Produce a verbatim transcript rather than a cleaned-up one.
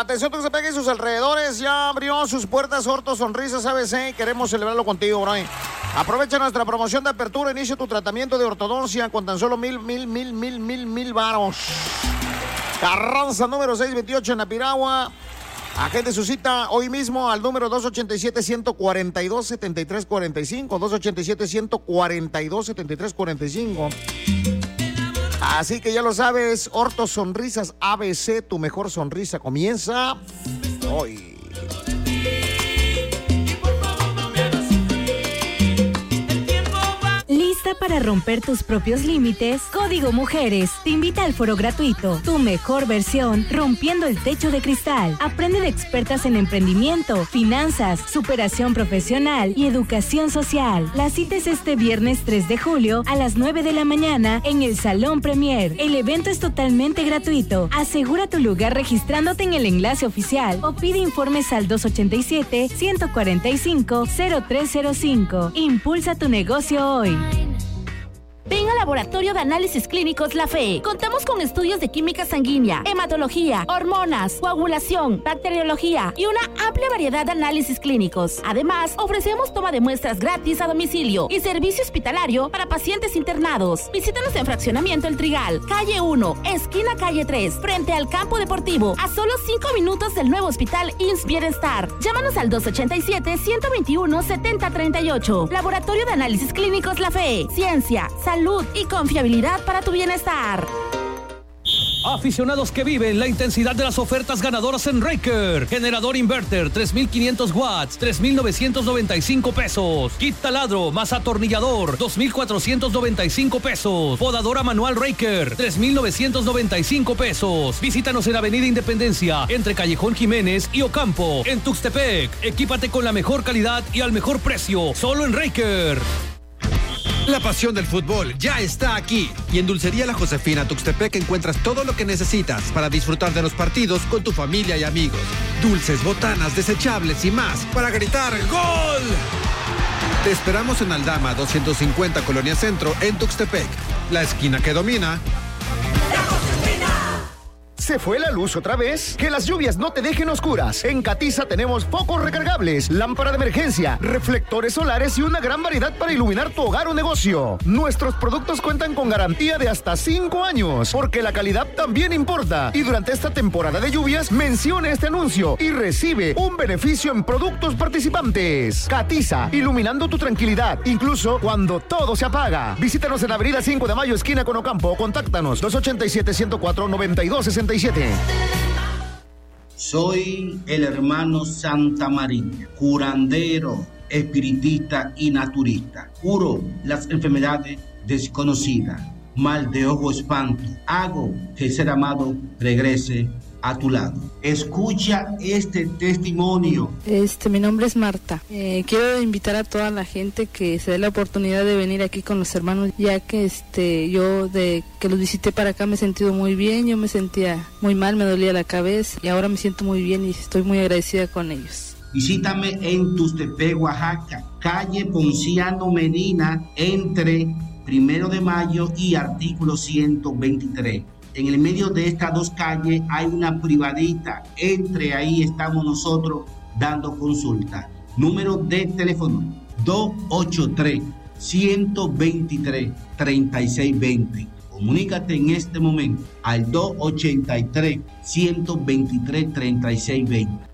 Atención, Tuxtepec y sus alrededores, ya abrió sus puertas Orto Sonrisas A B C y queremos celebrarlo contigo, bro. Aprovecha nuestra promoción de apertura, inicia tu tratamiento de ortodoncia con tan solo mil, mil, mil, mil, mil, mil varos. Carranza número seiscientos veintiocho en Apiragua. Agende su cita hoy mismo al número dos ochenta y siete, ciento cuarenta y dos, setenta y tres cuarenta y cinco, dos ochenta y siete, ciento cuarenta y dos, setenta y tres cuarenta y cinco. Así que ya lo sabes, Orto Sonrisas A B C, tu mejor sonrisa comienza hoy. ¿Lista para romper tus propios límites? Código Mujeres te invita al foro gratuito, tu mejor versión, rompiendo el techo de cristal. Aprende de expertas en emprendimiento, finanzas, superación profesional y educación social. La cita es este viernes tres de julio a las nueve de la mañana en el Salón Premier. El evento es totalmente gratuito. Asegura tu lugar registrándote en el enlace oficial o pide informes al dos ochenta y siete, ciento cuarenta y cinco, cero tres cero cinco. Impulsa tu negocio hoy. Ven al Laboratorio de Análisis Clínicos La Fe. Contamos con estudios de química sanguínea, hematología, hormonas, coagulación, bacteriología y una amplia variedad de análisis clínicos. Además, ofrecemos toma de muestras gratis a domicilio y servicio hospitalario para pacientes internados. Visítanos en Fraccionamiento El Trigal, calle uno, esquina calle tres, frente al campo deportivo, a solo cinco minutos del nuevo hospital I M S S Bienestar. Llámanos al dos ochenta y siete, ciento veintiuno, setenta treinta y ocho. Laboratorio de Análisis Clínicos La Fe. Ciencia, salud y confiabilidad para tu bienestar. Aficionados que viven la intensidad de las ofertas ganadoras en Raker. Generador inverter tres mil quinientos watts, tres mil novecientos noventa y cinco pesos. Kit taladro más atornillador, dos mil cuatrocientos noventa y cinco pesos. Podadora manual Raker, tres mil novecientos noventa y cinco pesos. Visítanos en Avenida Independencia, entre Callejón Jiménez y Ocampo, en Tuxtepec. Equípate con la mejor calidad y al mejor precio, solo en Raker. La pasión del fútbol ya está aquí. Y en Dulcería La Josefina Tuxtepec encuentras todo lo que necesitas para disfrutar de los partidos con tu familia y amigos. Dulces, botanas, desechables y más para gritar ¡Gol! Te esperamos en Aldama doscientos cincuenta Colonia Centro en Tuxtepec. La esquina que domina. ¿Se fue la luz otra vez? Que las lluvias no te dejen oscuras. En Catiza tenemos focos recargables, lámpara de emergencia, reflectores solares y una gran variedad para iluminar tu hogar o negocio. Nuestros productos cuentan con garantía de hasta cinco años, porque la calidad también importa. Y durante esta temporada de lluvias, mencione este anuncio y recibe un beneficio en productos participantes. Catiza, iluminando tu tranquilidad, incluso cuando todo se apaga. Visítanos en Avenida cinco de Mayo, esquina con Ocampo, o contáctanos dos ochenta y siete, ciento cuatro, noventa y dos sesenta y siete. Soy el hermano Santa María, curandero, espiritista y naturista. Curo las enfermedades desconocidas, mal de ojo, espanto. Hago que el ser amado regrese a tu lado. Escucha este testimonio. Este, mi nombre es Marta. Eh, quiero invitar a toda la gente que se dé la oportunidad de venir aquí con los hermanos, ya que este, yo de que los visité para acá me he sentido muy bien. Yo me sentía muy mal, me dolía la cabeza y ahora me siento muy bien y estoy muy agradecida con ellos. Visítame en Tuxtepec, Oaxaca, calle Ponciano Medina, entre Primero de Mayo y Artículo ciento veintitrés. En el medio de estas dos calles hay una privadita. Entre ahí estamos nosotros dando consulta. Número de teléfono dos ochenta y tres, ciento veintitrés, treinta y seis veinte. Comunícate en este momento al dos ochenta y tres, ciento veintitrés, treinta y seis veinte.